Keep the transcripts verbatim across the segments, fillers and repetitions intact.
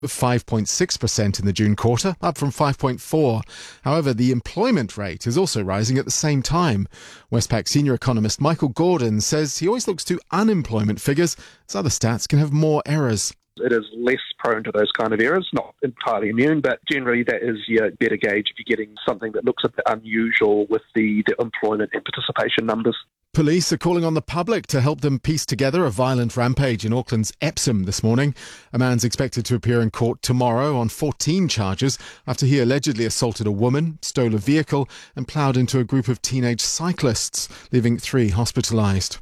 five point six percent in the June quarter, up from five point four. However, the employment rate is also rising at the same time. Westpac senior economist Michael Gordon says he always looks to unemployment figures, as other stats can have more errors. It is less prone to those kind of errors, not entirely immune, but generally that is your better gauge if you're getting something that looks a bit unusual with the, the employment and participation numbers. Police are calling on the public to help them piece together a violent rampage in Auckland's Epsom this morning. A man's expected to appear in court tomorrow on fourteen charges after he allegedly assaulted a woman, stole a vehicle and ploughed into a group of teenage cyclists, leaving three hospitalised.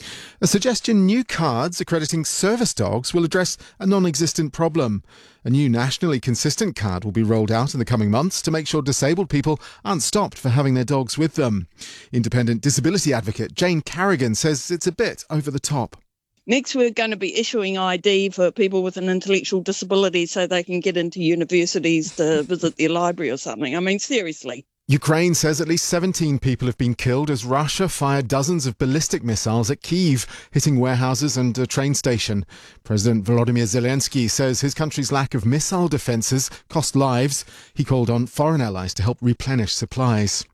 A suggestion new cards accrediting service dogs will address a non-existent problem. A new nationally consistent card will be rolled out in the coming months to make sure disabled people aren't stopped for having their dogs with them. Independent disability advocate Jane Carrigan says it's a bit over the top. Next, we're going to be issuing I D for people with an intellectual disability so they can get into universities to visit their library or something. I mean, seriously. Ukraine says at least seventeen people have been killed as Russia fired dozens of ballistic missiles at Kyiv, hitting warehouses and a train station. President Volodymyr Zelensky says his country's lack of missile defences cost lives. He called on foreign allies to help replenish supplies.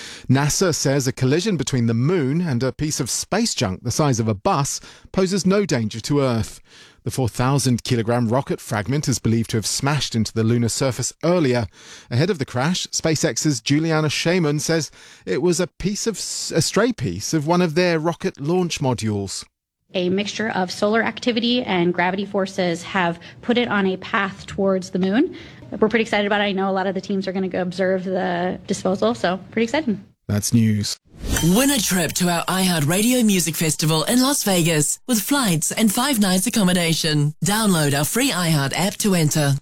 NASA says a collision between the moon and a piece of space junk the size of a bus poses no danger to Earth. The four thousand kilogram rocket fragment is believed to have smashed into the lunar surface earlier. Ahead of the crash, SpaceX's Juliana Shaiman says it was a piece of a stray piece of one of their rocket launch modules. A mixture of solar activity and gravity forces have put it on a path towards the moon. We're pretty excited about it. I know a lot of the teams are going to go observe the disposal, so pretty exciting. That's news. Win a trip to our iHeartRadio Music Festival in Las Vegas with flights and five nights accommodation. Download our free iHeart app to enter.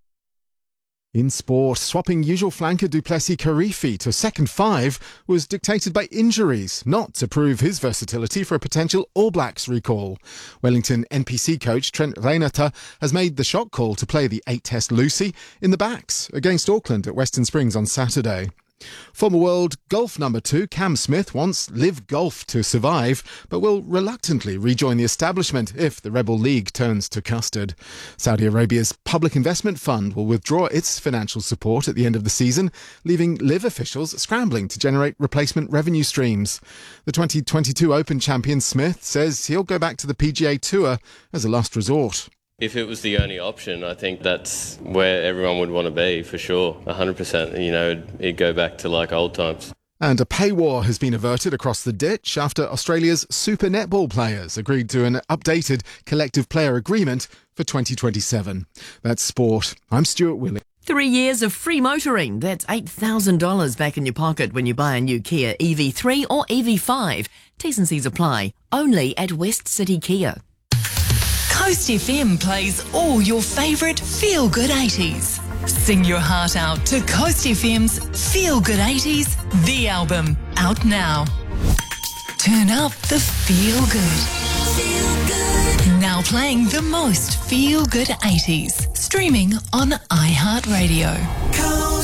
In sport, swapping usual flanker Du Plessis-Kirifi to second five was dictated by injuries, not to prove his versatility for a potential All Blacks recall. Wellington N P C coach Trent Reinata has made the shot call to play the eight-test Lucy in the backs against Auckland at Western Springs on Saturday. Former world golf number two Cam Smith wants Live Golf to survive, but will reluctantly rejoin the establishment if the Rebel League turns to custard. Saudi Arabia's Public Investment Fund will withdraw its financial support at the end of the season, leaving Live officials scrambling to generate replacement revenue streams. The twenty twenty-two Open champion Smith says he'll go back to the P G A Tour as a last resort. If it was the only option, I think that's where everyone would want to be, for sure. one hundred percent, you know, it'd go back to like old times. And a pay war has been averted across the ditch after Australia's Super Netball players agreed to an updated collective player agreement for twenty twenty-seven. That's sport. I'm Stuart Willie. Three years of free motoring. That's eight thousand dollars back in your pocket when you buy a new Kia E V three or E V five. T's and C's apply. Only at West City Kia. Coast F M plays all your favourite feel-good eighties. Sing your heart out to Coast F M's Feel Good eighties, the album, out now. Turn up the feel good. Feel good. Now playing the most feel-good eighties. Streaming on iHeartRadio.